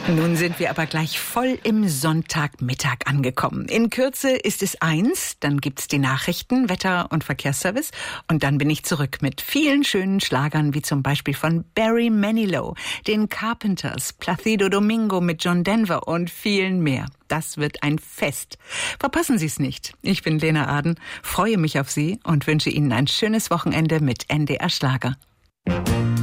Nun sind wir aber gleich voll im Sonntagmittag angekommen. In Kürze ist es 1, dann gibt's die Nachrichten, Wetter- und Verkehrsservice und dann bin ich zurück mit vielen schönen Schlagern, wie zum Beispiel von Barry Manilow, den Carpenters, Placido Domingo mit John Denver und vielen mehr. Das wird ein Fest. Verpassen Sie es nicht. Ich bin Lena Aden, freue mich auf Sie und wünsche Ihnen ein schönes Wochenende mit NDR Schlager.